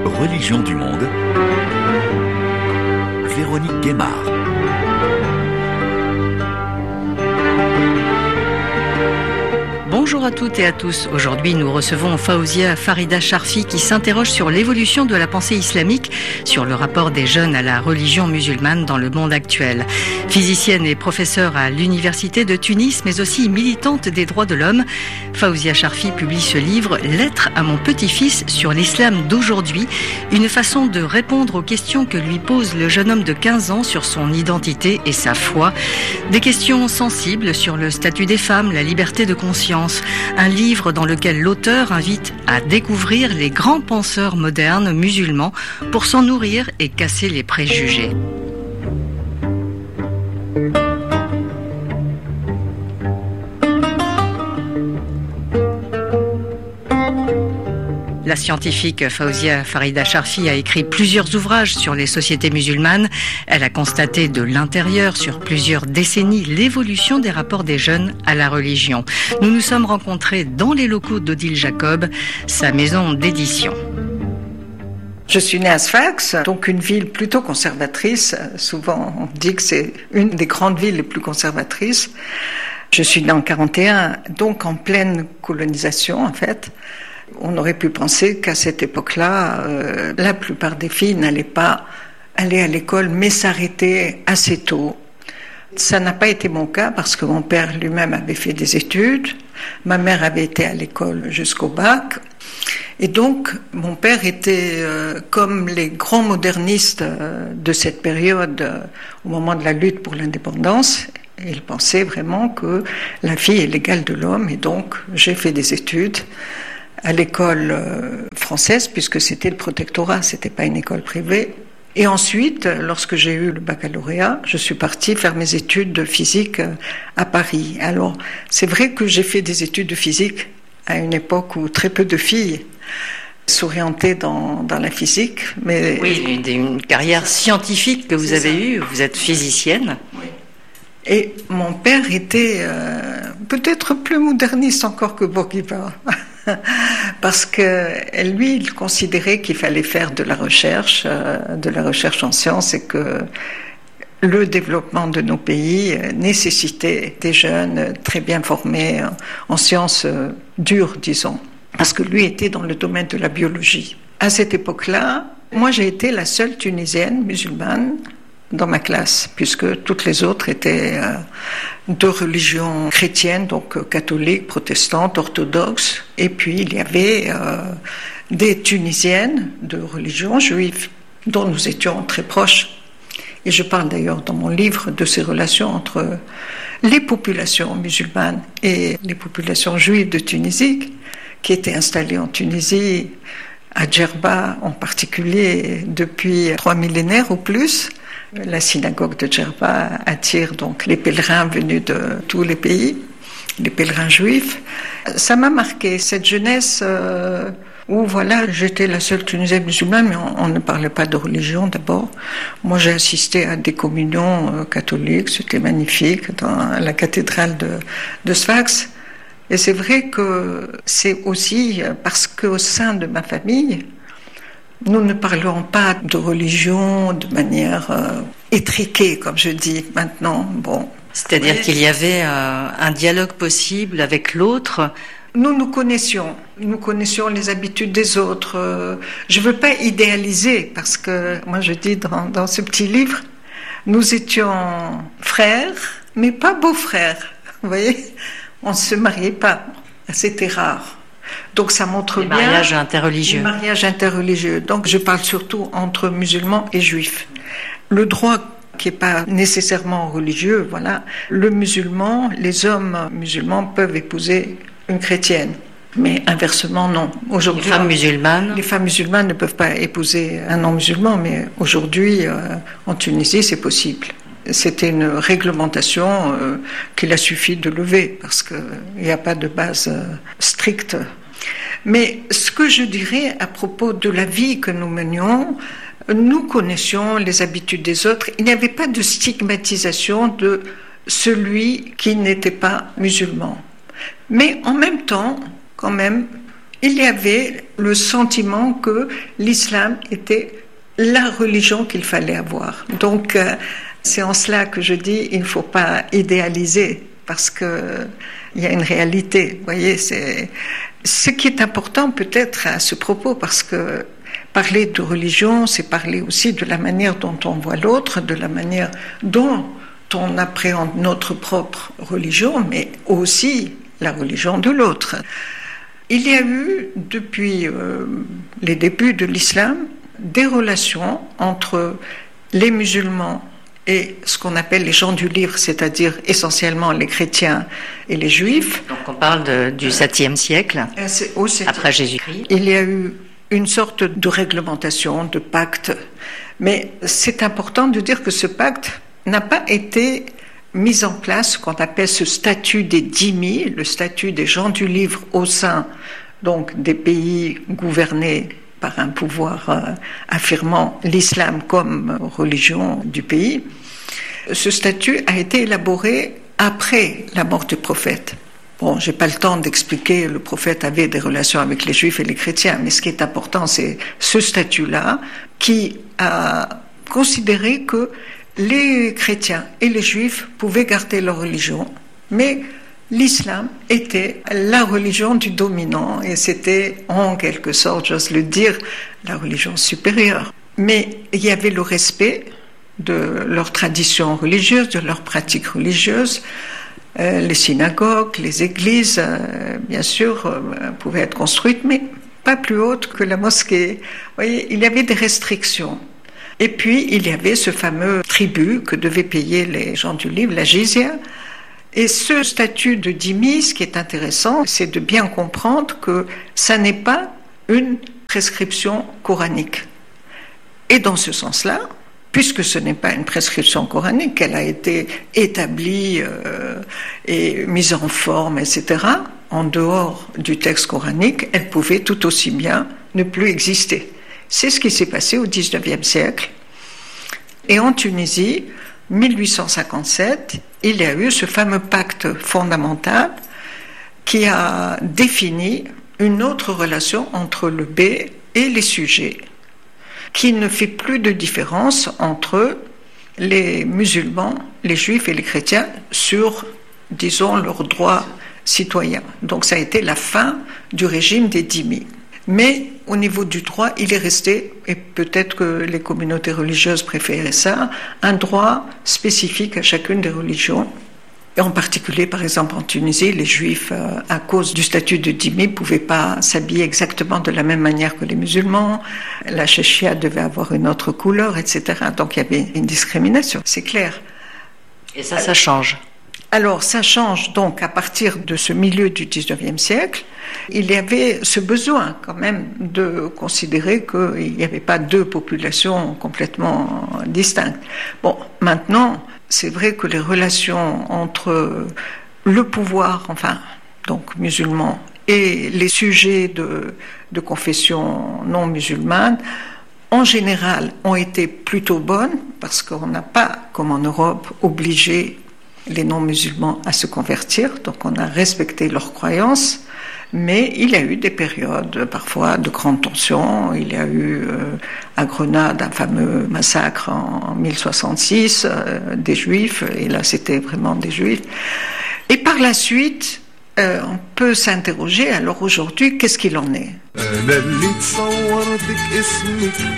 Religion du monde, Véronique Guémard. Bonjour à toutes et à tous. Aujourd'hui, nous recevons Faouzia Farida Charfi qui s'interroge sur l'évolution de la pensée islamique, sur le rapport des jeunes à la religion musulmane dans le monde actuel. Physicienne et professeure à l'Université de Tunis, mais aussi militante des droits de l'homme, Faouzia Charfi publie ce livre « Lettre à mon petit-fils sur l'islam d'aujourd'hui », une façon de répondre aux questions que lui pose le jeune homme de 15 ans sur son identité et sa foi. Des questions sensibles sur le statut des femmes, la liberté de conscience. Un livre dans lequel l'auteur invite à découvrir les grands penseurs modernes musulmans pour s'en nourrir et casser les préjugés. La scientifique Faouzia Farida Charfi a écrit plusieurs ouvrages sur les sociétés musulmanes. Elle a constaté de l'intérieur sur plusieurs décennies l'évolution des rapports des jeunes à la religion. Nous nous sommes rencontrés dans les locaux d'Odile Jacob, sa maison d'édition. Je suis née à Sfax, donc une ville plutôt conservatrice. Souvent, on dit que c'est une des grandes villes les plus conservatrices. Je suis née en 1941, donc en pleine colonisation, en fait. On aurait pu penser qu'à cette époque-là, la plupart des filles n'allaient pas aller à l'école, mais s'arrêter assez tôt. Ça n'a pas été mon cas parce que mon père lui-même avait fait des études. Ma mère avait été à l'école jusqu'au bac. Et donc, mon père était comme les grands modernistes de cette période, au moment de la lutte pour l'indépendance. Il pensait vraiment que la fille est l'égale de l'homme. Et donc, j'ai fait des études à l'école française, puisque c'était le protectorat, c'était pas une école privée. Et ensuite, lorsque j'ai eu le baccalauréat, je suis partie faire mes études de physique à Paris. Alors, c'est vrai que j'ai fait des études de physique à une époque où très peu de filles s'orientaient dans la physique. Mais oui, une carrière scientifique que vous avez eue, vous êtes physicienne. Oui. Et mon père était peut-être plus moderniste encore que Bourguiba. Parce que lui, il considérait qu'il fallait faire de la recherche en sciences et que le développement de nos pays nécessitait des jeunes très bien formés en sciences dures, disons. Parce que lui était dans le domaine de la biologie. À cette époque-là, moi j'ai été la seule Tunisienne musulmane dans ma classe, puisque toutes les autres étaient de religion chrétienne, donc catholique, protestante, orthodoxe. Et puis il y avait des Tunisiennes de religion juive, dont nous étions très proches. Et je parle d'ailleurs dans mon livre de ces relations entre les populations musulmanes et les populations juives de Tunisie, qui étaient installées en Tunisie, à Djerba en particulier, depuis 3 millénaires ou plus. La synagogue de Djerba attire donc les pèlerins venus de tous les pays, les pèlerins juifs. Ça m'a marqué, cette jeunesse où voilà, j'étais la seule Tunisienne musulmane, mais on ne parlait pas de religion d'abord. Moi, j'ai assisté à des communions catholiques, c'était magnifique, dans la cathédrale de Sfax. Et c'est vrai que c'est aussi parce qu'au sein de ma famille, nous ne parlons pas de religion de manière étriquée, comme je dis maintenant. Bon. C'est-à-dire qu'il y avait un dialogue possible avec l'autre. Nous connaissions les habitudes des autres. Je ne veux pas idéaliser, parce que moi je dis dans ce petit livre, nous étions frères, mais pas beaux-frères. Vous voyez, on ne se mariait pas, c'était rare. Donc ça montre bien les mariages interreligieux. Donc je parle surtout entre musulmans et juifs. Le droit qui n'est pas nécessairement religieux, voilà. Les hommes musulmans peuvent épouser une chrétienne, mais inversement non. Aujourd'hui, les femmes musulmanes ne peuvent pas épouser un non-musulman, mais aujourd'hui en Tunisie c'est possible. C'était une réglementation qu'il a suffi de lever parce qu'il n'y a pas de base stricte. Mais ce que je dirais à propos de la vie que nous menions, nous connaissions les habitudes des autres. Il n'y avait pas de stigmatisation de celui qui n'était pas musulman. Mais en même temps, quand même, il y avait le sentiment que l'islam était la religion qu'il fallait avoir. Donc, c'est en cela que je dis il ne faut pas idéaliser, parce qu'il y a une réalité. Vous voyez, c'est ce qui est important peut-être à ce propos, parce que parler de religion, c'est parler aussi de la manière dont on voit l'autre, de la manière dont on appréhende notre propre religion, mais aussi la religion de l'autre. Il y a eu, depuis les débuts de l'islam, des relations entre les musulmans et ce qu'on appelle les gens du livre, c'est-à-dire essentiellement les chrétiens et les juifs. Donc on parle du 7e siècle, après Jésus-Christ. Il y a eu une sorte de réglementation, de pacte, mais c'est important de dire que ce pacte n'a pas été mis en place, ce qu'on appelle ce statut des dhimmi, le statut des gens du livre au sein donc des pays gouvernés par un pouvoir affirmant l'islam comme religion du pays. Ce statut a été élaboré après la mort du prophète. Bon, j'ai pas le temps d'expliquer, le prophète avait des relations avec les juifs et les chrétiens, mais ce qui est important, c'est ce statut-là qui a considéré que les chrétiens et les juifs pouvaient garder leur religion, mais l'islam était la religion du dominant et c'était en quelque sorte, j'ose le dire, la religion supérieure. Mais il y avait le respect de leurs traditions religieuses, de leurs pratiques religieuses. Les synagogues, les églises, bien sûr, pouvaient être construites, mais pas plus hautes que la mosquée. Vous voyez, il y avait des restrictions. Et puis, il y avait ce fameux tribut que devaient payer les gens du livre, la jizya. Et ce statut de dhimmi, ce qui est intéressant, c'est de bien comprendre que ça n'est pas une prescription coranique. Et dans ce sens-là, puisque ce n'est pas une prescription coranique, elle a été établie et mise en forme, etc., en dehors du texte coranique, elle pouvait tout aussi bien ne plus exister. C'est ce qui s'est passé au XIXe siècle. Et en Tunisie, 1857, il y a eu ce fameux pacte fondamental qui a défini une autre relation entre le bey et les sujets, qui ne fait plus de différence entre les musulmans, les juifs et les chrétiens sur, disons, leurs droits citoyens. Donc ça a été la fin du régime des dhimmi. Mais au niveau du droit, il est resté, et peut-être que les communautés religieuses préféraient ça, un droit spécifique à chacune des religions. Et en particulier, par exemple, en Tunisie, les juifs, à cause du statut de dhimmi, ne pouvaient pas s'habiller exactement de la même manière que les musulmans. La chéchia devait avoir une autre couleur, etc. Donc il y avait une discrimination, c'est clair. Et ça change. Alors, ça change donc à partir de ce milieu du XIXe siècle. Il y avait ce besoin quand même de considérer qu'il n'y avait pas deux populations complètement distinctes. Bon, maintenant, c'est vrai que les relations entre le pouvoir, enfin, donc musulman, et les sujets de confession non musulmane, en général, ont été plutôt bonnes parce qu'on n'a pas, comme en Europe, obligé les non-musulmans à se convertir, donc on a respecté leurs croyances, mais il y a eu des périodes parfois de grande tension. Il y a eu à Grenade un fameux massacre en 1066 des Juifs, et là c'était vraiment des Juifs. Et par la suite, on peut s'interroger, alors aujourd'hui, qu'est-ce qu'il en est ?